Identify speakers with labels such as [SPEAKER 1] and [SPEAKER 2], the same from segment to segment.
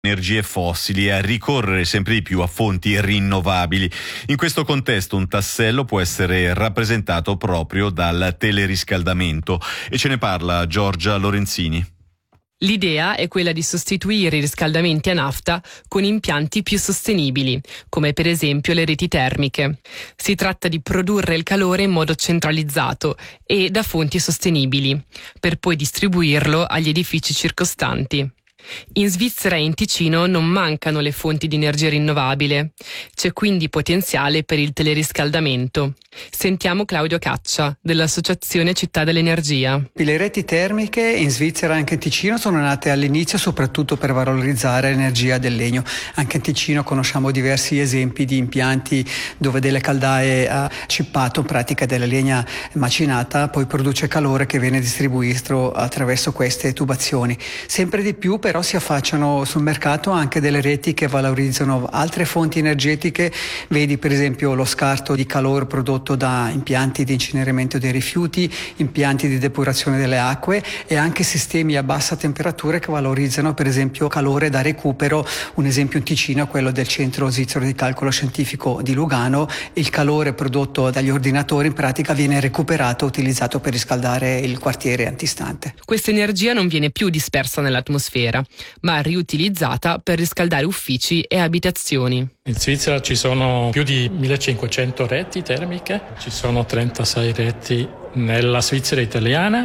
[SPEAKER 1] energie fossili e a ricorrere sempre di più a fonti rinnovabili. In questo contesto un tassello può essere rappresentato proprio dal teleriscaldamento e ce ne parla Giorgia Lorenzini.
[SPEAKER 2] L'idea è quella di sostituire i riscaldamenti a nafta con impianti più sostenibili, come per esempio le reti termiche. Si tratta di produrre il calore in modo centralizzato e da fonti sostenibili, per poi distribuirlo agli edifici circostanti. In Svizzera e in Ticino non mancano le fonti di energia rinnovabile. C'è quindi potenziale per il teleriscaldamento. Sentiamo Claudio Caccia, dell'Associazione Città dell'Energia.
[SPEAKER 3] Le reti termiche in Svizzera e anche in Ticino sono nate all'inizio soprattutto per valorizzare l'energia del legno. Anche in Ticino conosciamo diversi esempi di impianti dove delle caldaie a cippato, in pratica della legna macinata, poi produce calore che viene distribuito attraverso queste tubazioni. Sempre di più però si affacciano sul mercato anche delle reti che valorizzano altre fonti energetiche, vedi per esempio lo scarto di calore prodotto da impianti di incineramento dei rifiuti, impianti di depurazione delle acque e anche sistemi a bassa temperatura che valorizzano per esempio calore da recupero. Un esempio in Ticino è quello del Centro Svizzero di Calcolo Scientifico di Lugano. Il calore prodotto dagli ordinatori in pratica viene recuperato, utilizzato per riscaldare il quartiere antistante.
[SPEAKER 2] Questa energia non viene più dispersa nell'atmosfera, ma riutilizzata per riscaldare uffici e abitazioni.
[SPEAKER 4] In Svizzera ci sono più di 1500 reti termiche, ci sono 36 reti nella Svizzera italiana,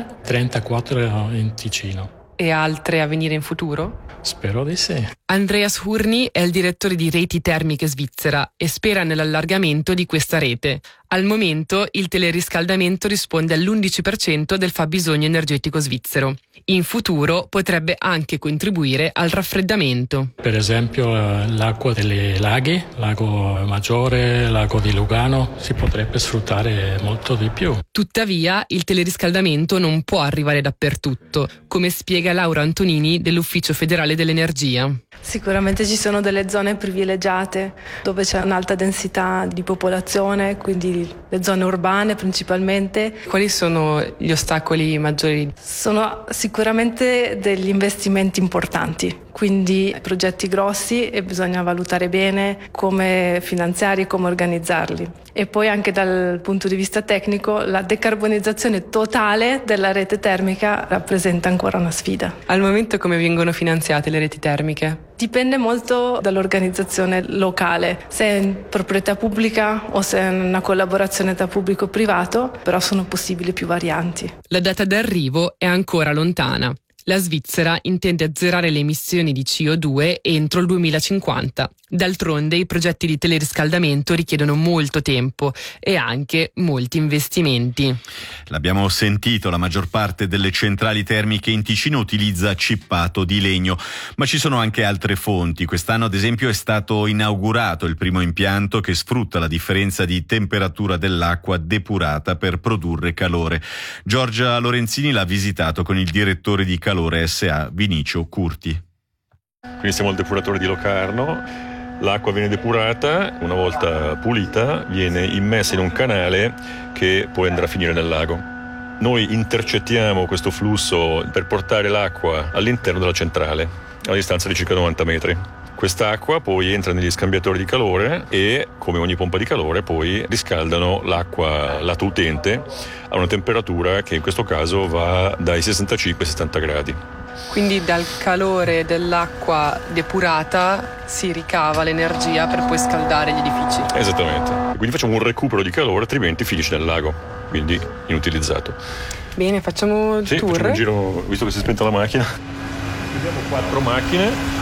[SPEAKER 4] 34 in Ticino.
[SPEAKER 2] E altre a venire in futuro?
[SPEAKER 4] Spero di sì.
[SPEAKER 2] Andreas Hurni è il direttore di Reti Termiche Svizzera e spera nell'allargamento di questa rete. Al momento il teleriscaldamento risponde all'11% del fabbisogno energetico svizzero. In futuro potrebbe anche contribuire al raffreddamento.
[SPEAKER 4] Per esempio l'acqua dei laghi, Lago Maggiore, Lago di Lugano, si potrebbe sfruttare molto di più.
[SPEAKER 2] Tuttavia il teleriscaldamento non può arrivare dappertutto, come spiega Laura Antonini dell'Ufficio Federale dell'Energia.
[SPEAKER 5] Sicuramente ci sono delle zone privilegiate dove c'è un'alta densità di popolazione, quindi le zone urbane principalmente.
[SPEAKER 2] Quali sono gli ostacoli maggiori?
[SPEAKER 5] Sono sicuramente degli investimenti importanti, quindi progetti grossi e bisogna valutare bene come finanziarli e come organizzarli. E poi anche dal punto di vista tecnico la decarbonizzazione totale della rete termica rappresenta ancora una sfida.
[SPEAKER 2] Al momento come vengono finanziate le reti termiche?
[SPEAKER 5] Dipende molto dall'organizzazione locale, se è in proprietà pubblica o se è una collaborazione tra pubblico e privato, però sono possibili più varianti.
[SPEAKER 2] La data d'arrivo è ancora lontana. La Svizzera intende azzerare le emissioni di CO2 entro il 2050. D'altronde i progetti di teleriscaldamento richiedono molto tempo e anche molti investimenti.
[SPEAKER 1] L'abbiamo sentito, la maggior parte delle centrali termiche in Ticino utilizza cippato di legno, ma ci sono anche altre fonti. Quest'anno ad esempio è stato inaugurato il primo impianto che sfrutta la differenza di temperatura dell'acqua depurata per produrre calore. Giorgia Lorenzini l'ha visitato con il direttore di Calore SA, Vinicio Curti.
[SPEAKER 6] Quindi siamo al depuratore di Locarno. L'acqua viene depurata, una volta pulita viene immessa in un canale che poi andrà a finire nel lago. Noi intercettiamo questo flusso per portare l'acqua all'interno della centrale, a distanza di circa 90 metri. Quest'acqua poi entra negli scambiatori di calore e, come ogni pompa di calore, poi riscaldano l'acqua lato utente a una temperatura che in questo caso va dai 65 ai 70 gradi.
[SPEAKER 2] Quindi dal calore dell'acqua depurata si ricava l'energia per poi scaldare gli edifici.
[SPEAKER 6] Esattamente. Quindi facciamo un recupero di calore, altrimenti finisce nel lago, quindi inutilizzato.
[SPEAKER 2] Bene, facciamo il tour.
[SPEAKER 6] Facciamo un giro, visto che si è spenta la macchina. Abbiamo 4 macchine.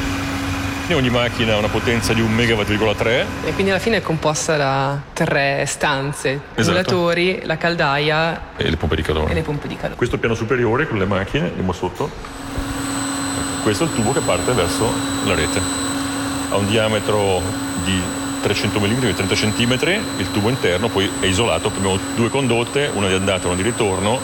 [SPEAKER 6] E ogni macchina ha una potenza di 1,3 MW.
[SPEAKER 2] E quindi alla fine è composta da 3 stanze, accumulatori, la caldaia
[SPEAKER 6] e le pompe di calore. Questo piano superiore con le macchine, andiamo sotto. Questo è il tubo che parte verso la rete. Ha un diametro di 300 mm, 30 cm, il tubo interno poi è isolato, abbiamo 2 condotte, una di andata e una di ritorno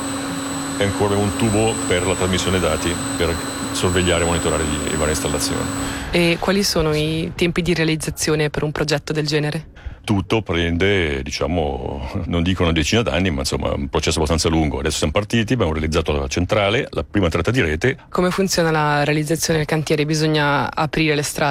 [SPEAKER 6] e ancora un tubo per la trasmissione dati, per sorvegliare e monitorare le varie installazioni.
[SPEAKER 2] E quali sono i tempi di realizzazione per un progetto del genere?
[SPEAKER 6] Tutto prende, non dico una decina d'anni, ma insomma un processo abbastanza lungo. Adesso siamo partiti, abbiamo realizzato la centrale, la prima tratta di rete.
[SPEAKER 2] Come funziona la realizzazione del cantiere? Bisogna aprire le strade?